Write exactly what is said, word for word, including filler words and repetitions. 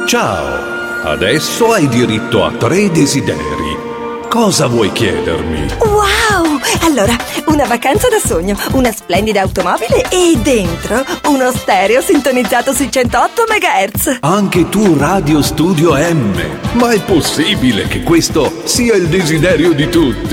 Ciao, adesso hai diritto a tre desideri. Cosa vuoi chiedermi? Wow! Allora, una vacanza da sogno, una splendida automobile e dentro uno stereo sintonizzato sui centootto megahertz. Anche tu Radio Studio M. Ma è possibile che questo sia il desiderio di tutti?